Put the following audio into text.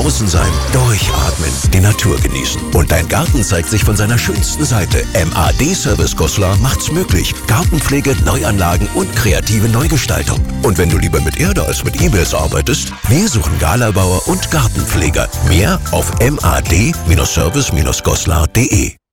Draußen sein, durchatmen, die Natur genießen. Und dein Garten zeigt sich von seiner schönsten Seite. MAD Service Goslar macht's möglich. Gartenpflege, Neuanlagen und kreative Neugestaltung. Und wenn du lieber mit Erde als mit E-Mails arbeitest, wir suchen Galabauer und Gartenpfleger. Mehr auf mad-service-goslar.de.